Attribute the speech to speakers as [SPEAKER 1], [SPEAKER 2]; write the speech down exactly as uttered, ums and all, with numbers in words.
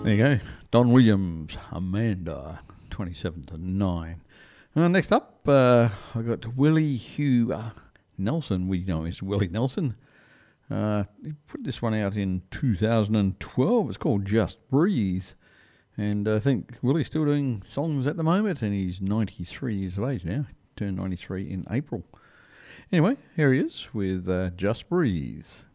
[SPEAKER 1] There you go. Don Williams, Amanda, twenty-seven to nine. Uh, next up, uh, I got Willie Hugh uh, Nelson. We know as Willie Nelson. Uh, he put this one out in two thousand twelve. It's called Just Breathe. And I think Willie's still doing songs at the moment, and he's ninety-three years of age now. Turned ninety-three in April. Anyway, here he is with uh, Just Breathe.